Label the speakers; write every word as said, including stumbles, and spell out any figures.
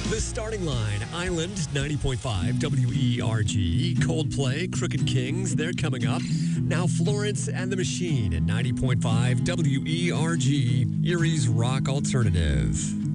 Speaker 1: The starting line, Island, ninety point five W E R G. Coldplay, Crooked Kings, they're coming up. Now Florence and the Machine at ninety point five W E R G, Erie's Rock Alternative.